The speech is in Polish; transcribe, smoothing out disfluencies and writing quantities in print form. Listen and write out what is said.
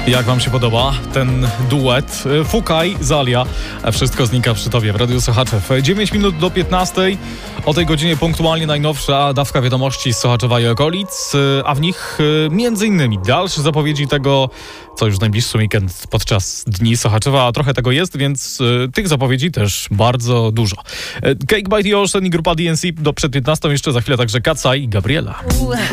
Jak wam się podoba ten duet? Fukaj, Zalia. Wszystko znika przy tobie w Radiu Sochaczew. 9 minut do 15. O tej godzinie punktualnie najnowsza dawka wiadomości z Sochaczewa i okolic, a w nich m.in. dalsze zapowiedzi tego, co już w najbliższy weekend podczas Dni Sochaczewa, a trochę tego jest, więc tych zapowiedzi też bardzo dużo. Cake by the Ocean i grupa DNC do przed 15. Jeszcze za chwilę także Kaca i Gabriela.